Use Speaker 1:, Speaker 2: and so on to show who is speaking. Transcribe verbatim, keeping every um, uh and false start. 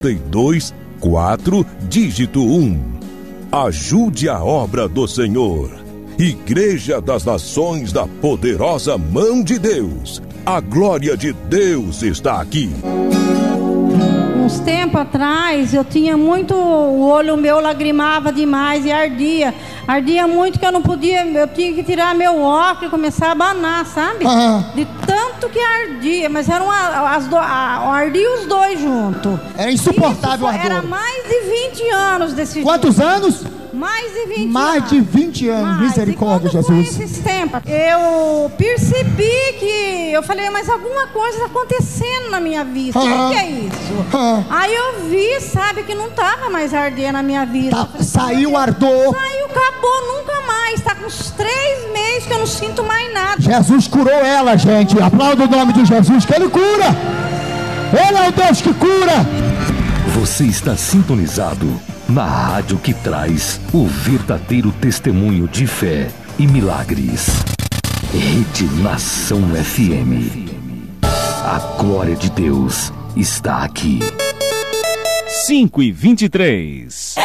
Speaker 1: dois, quatro, dígito um. Ajude a obra do Senhor. Igreja das Nações da Poderosa Mão de Deus. A glória de Deus está aqui.
Speaker 2: Uns tempos atrás eu tinha muito, o olho meu lagrimava demais e ardia. Ardia muito que eu não podia, eu tinha que tirar meu óculos e começar a abanar, sabe?
Speaker 3: Aham.
Speaker 2: De tanto que ardia, mas eram a- as do, a, ardia os dois juntos.
Speaker 3: Era insuportável o
Speaker 2: Isso foi-
Speaker 3: ardor.
Speaker 2: Era mais de vinte anos desse
Speaker 3: Quantos
Speaker 2: jeito.
Speaker 3: anos?
Speaker 2: Mais de vinte
Speaker 3: Mais
Speaker 2: anos.
Speaker 3: de vinte anos.
Speaker 2: Mais.
Speaker 3: Misericórdia,
Speaker 2: E quando foi
Speaker 3: Jesus.
Speaker 2: esses tempos, eu percebi que... Eu falei, mas alguma coisa está acontecendo na minha vista. O
Speaker 3: Ah.
Speaker 2: que, que é isso?
Speaker 3: Ah.
Speaker 2: Aí eu vi, sabe, que não estava mais ardendo na minha vista.
Speaker 3: Tá-
Speaker 2: Eu falei,
Speaker 3: saiu o
Speaker 2: "Mas
Speaker 3: ardor."
Speaker 2: Saiu, acabou, nunca mais. Está com uns três meses que eu não sinto mais nada.
Speaker 3: Jesus curou ela, gente. Aplauda o nome de Jesus, que Ele cura. Ele é o Deus que cura.
Speaker 4: Você está sintonizado na rádio que traz o verdadeiro testemunho de fé e milagres. Rede Nação F M. A glória de Deus está aqui.
Speaker 5: cinco e vinte e três.